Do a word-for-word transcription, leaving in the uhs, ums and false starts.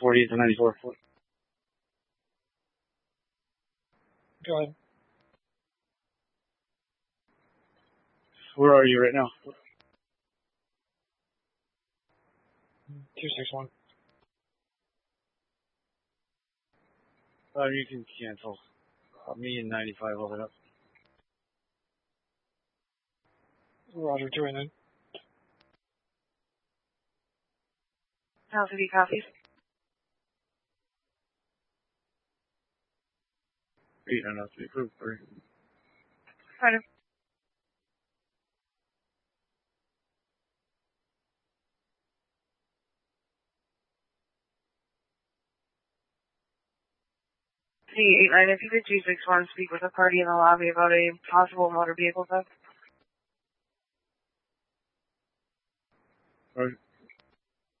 forty-eight to ninety-four. Go ahead. Where are you right now? two six one. Uh, you can cancel. Uh, me and ninety-five hold it up. Roger, two eight nine. House City copies. Eight and up to be approved. Three. Roger. C eight nine, if you could two six one speak with a party in the lobby about a possible motor vehicle theft. Roger.